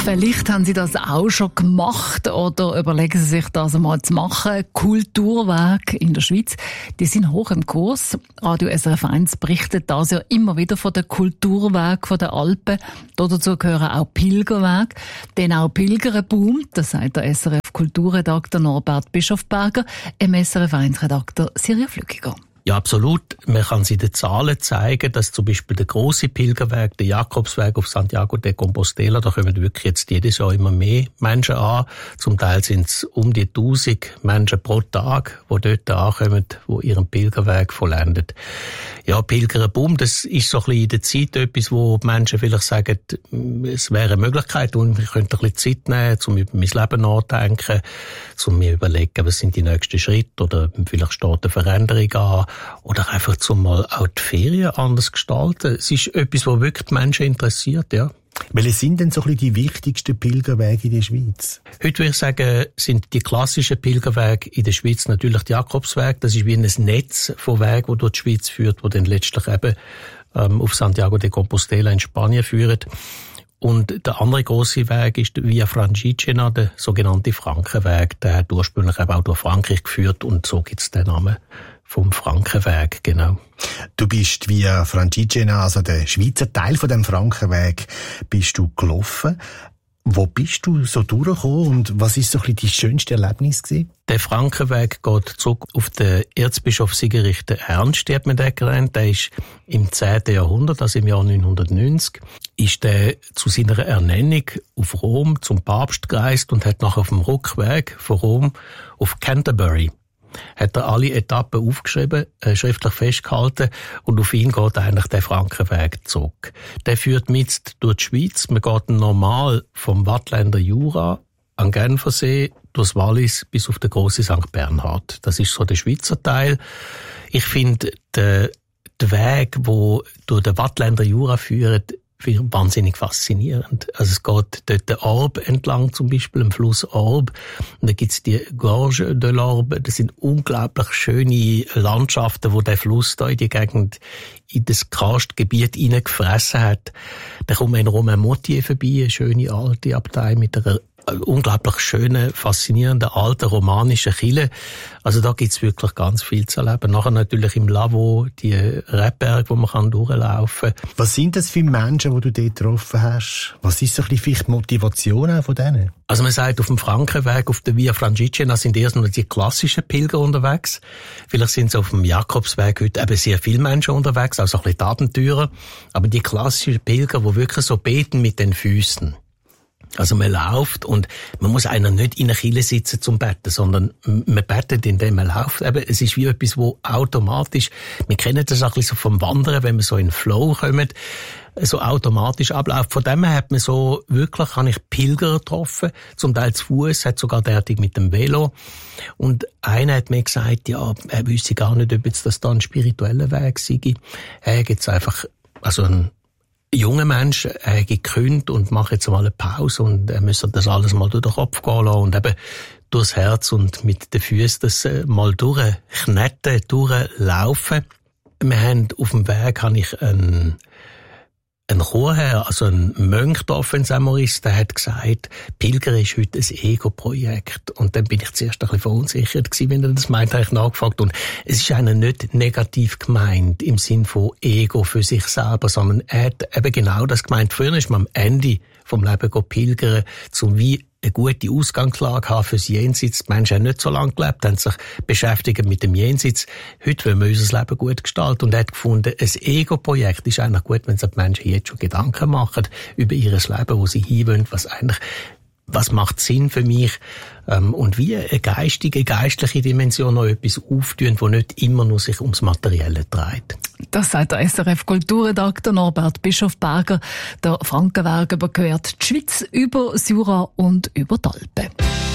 Vielleicht haben Sie das auch schon gemacht oder überlegen Sie sich das einmal zu machen. Kulturwege in der Schweiz, die sind hoch im Kurs. Radio SRF 1 berichtet das ja immer wieder von den Kulturwegen der Alpen. Dazu gehören auch Pilgerwege. Denn auch Pilgern boomt, das sagt der SRF-Kulturredakteur Norbert Bischofberger, im SRF 1-Redakteur Silja Flückiger. Ja, absolut. Man kann es in den Zahlen zeigen, dass zum Beispiel der grosse Pilgerweg, der Jakobsweg auf Santiago de Compostela, da kommen wirklich jetzt jedes Jahr immer mehr Menschen an. Zum Teil sind es um die 1000 Menschen pro Tag, die dort ankommen, die ihren Pilgerweg vollendet. Ja, Pilgerboom, das ist so ein bisschen in der Zeit etwas, wo die Menschen vielleicht sagen, es wäre eine Möglichkeit und ich könnte ein bisschen Zeit nehmen, um über mein Leben nachzudenken, um mir überlegen, was sind die nächsten Schritte oder vielleicht steht eine Veränderung an. Oder einfach mal auch die Ferien anders gestalten. Es ist etwas, was wirklich die Menschen interessiert, ja. Welche sind denn so ein bisschen die wichtigsten Pilgerwege in der Schweiz? Heute würde ich sagen, sind die klassischen Pilgerwege in der Schweiz natürlich der Jakobsweg. Das ist wie ein Netz von Wegen, das durch die Schweiz führt, wo dann letztlich eben auf Santiago de Compostela in Spanien führt. Und der andere grosse Weg ist der Via Francigena, der sogenannte Frankenweg. Der hat ursprünglich eben auch durch Frankreich geführt und so gibt es den Namen vom Frankenweg, genau. Du bist Via Francigena, also der Schweizer Teil von dem Frankenweg, bist du gelaufen. Wo bist du so durchgekommen und was ist so ein bisschen dein schönstes Erlebnis gewesen? Der Frankenweg geht zurück auf den Erzbischof Siegericht Ernst, hat man den genannt. Der ist im 10. Jahrhundert, also im Jahr 990, ist der zu seiner Ernennung auf Rom zum Papst gereist und hat nachher auf dem Rückweg von Rom auf Canterbury hat er alle Etappen aufgeschrieben, schriftlich festgehalten und auf ihn geht eigentlich der Frankenweg zurück. Der führt mit durch die Schweiz. Man geht normal vom Waadtländer Jura an Genfersee durchs Wallis bis auf den grossen St. Bernhard. Das ist so der Schweizer Teil. Ich finde den Weg, der durch den Waadtländer Jura führt, wahnsinnig faszinierend. Also es geht dort der Orbe entlang, zum Beispiel im Fluss Orbe. Und da gibt's die Gorge de l'Orbe. Das sind unglaublich schöne Landschaften, wo der Fluss da in die Gegend, in das Karstgebiet hineingefressen hat. Da kommt man in Romainmôtier vorbei, eine schöne alte Abtei mit einer unglaublich schönen, faszinierenden, alten, romanischen Kirche. Also da gibt's wirklich ganz viel zu erleben. Nachher natürlich im Lavaux, die Rebberge, wo man durchlaufen kann. Was sind das für Menschen, die du dort getroffen hast? Was ist so ein bisschen vielleicht die Motivation von denen? Also man sagt, auf dem Frankenweg, auf der Via Francigena sind erst nur die klassischen Pilger unterwegs. Vielleicht sind es auf dem Jakobsweg heute eben sehr viele Menschen unterwegs, also ein bisschen die Abenteurer. Aber die klassischen Pilger, die wirklich so beten mit den Füßen. Also man läuft und man muss einer nicht in einer Kirche sitzen zum Betten, sondern man betet, indem man läuft. Eben, es ist wie etwas, wo automatisch, wir kennen das auch ein bisschen so vom Wandern, wenn man so in den Flow kommt, so automatisch abläuft. Von dem her hat man so wirklich, habe ich Pilger getroffen, zum Teil zu Fuß, hat sogar derartig mit dem Velo. Und einer hat mir gesagt, ja, er wüsste gar nicht, ob jetzt das da ein spiritueller Weg sei. Er hat jetzt einfach, also ein junger Mensch gekündigt und macht jetzt mal eine Pause und er müsste das alles mal durch den Kopf gehen lassen und eben durchs Herz und mit den Füßen das mal durchknetten, durchlaufen. Wir haben auf dem Weg ein Chorherr, also ein Mönch da in St. Maurice, der hat gesagt, Pilger ist heute ein Ego-Projekt. Und dann bin ich zuerst ein bisschen verunsichert gewesen, wenn er das meint, habe ich nachgefragt. Und es ist einer nicht negativ gemeint, im Sinn von Ego für sich selber, sondern er hat eben genau das gemeint. Früher ist man am Ende vom Leben pilgern, um wie eine gute Ausgangslage haben fürs Jenseits. Die Menschen haben nicht so lange gelebt, haben sich beschäftigt mit dem Jenseits. Heute wollen wir unser Leben gut gestalten und er hat gefunden, ein Ego-Projekt ist eigentlich gut, wenn sich die Menschen jetzt schon Gedanken machen über ihr Leben, wo sie hinwollen, was macht Sinn für mich und wie eine geistliche Dimension noch etwas auftun, wo nicht immer nur sich ums Materielle dreht. Das sagt der SRF-Kulturredakteur Norbert Bischofberger. Der Frankenweg überquert die Schweiz über das Jura und über die Alpen.